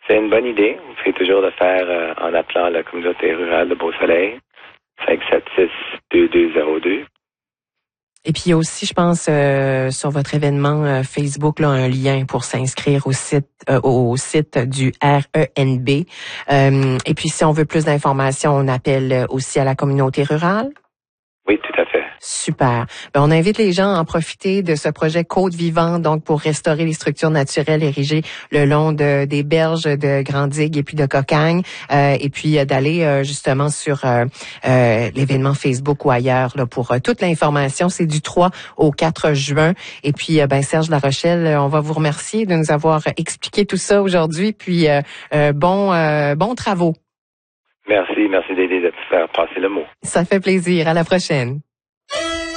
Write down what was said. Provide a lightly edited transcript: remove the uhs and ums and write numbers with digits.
C'est une bonne idée. Vous pouvez toujours le faire en appelant la communauté rurale de Beau-Soleil, 576-2202. Et puis il y a aussi, je pense, sur votre événement Facebook, là, un lien pour s'inscrire au site du RENB. Et puis si on veut plus d'informations, on appelle aussi à la communauté rurale? Oui, tout à fait. Super. Ben, on invite les gens à en profiter de ce projet Côte Vivante, donc pour restaurer les structures naturelles érigées le long des berges de Grand-Digue et puis de Cocagne, et puis d'aller justement sur l'événement Facebook ou ailleurs là, pour toute l'information. C'est du 3 au 4 juin. Et puis, Serge Larochelle, on va vous remercier de nous avoir expliqué tout ça aujourd'hui. Puis, bon travaux. Merci d'aider de faire passer le mot. Ça fait plaisir. À la prochaine.